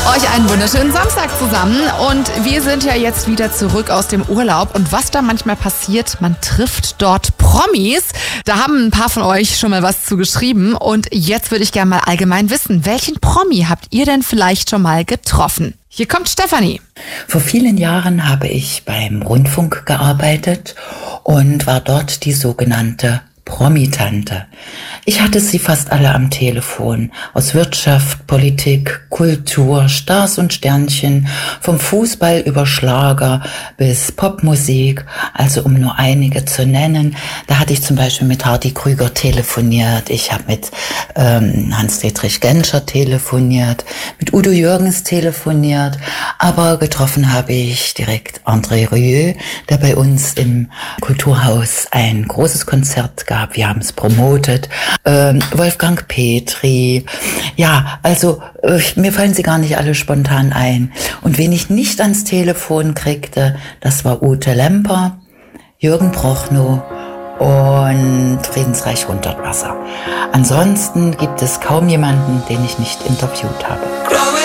Euch einen wunderschönen Samstag zusammen und wir sind ja jetzt wieder zurück aus dem Urlaub und was da manchmal passiert, man trifft dort Promis. Da haben ein paar von euch schon mal was zu geschrieben und jetzt würde ich gerne mal allgemein wissen, welchen Promi habt ihr denn vielleicht schon mal getroffen? Hier kommt Stefanie. Vor vielen Jahren habe ich beim Rundfunk gearbeitet und war dort die sogenannte Promitante. Ich hatte sie fast alle am Telefon. Aus Wirtschaft, Politik, Kultur, Stars und Sternchen, vom Fußball über Schlager bis Popmusik, also um nur einige zu nennen. Da hatte ich zum Beispiel mit Hardy Krüger telefoniert, ich habe mit Hans-Dietrich Genscher telefoniert, mit Udo Jürgens telefoniert, aber getroffen habe ich direkt André Rieu, der bei uns im Kulturhaus ein großes Konzert gab. Wir haben es promotet. Wolfgang Petri. Ja, also mir fallen sie gar nicht alle spontan ein. Und wen ich nicht ans Telefon kriegte, das war Ute Lemper, Jürgen Prochnow und Friedensreich Hundertwasser. Ansonsten gibt es kaum jemanden, den ich nicht interviewt habe.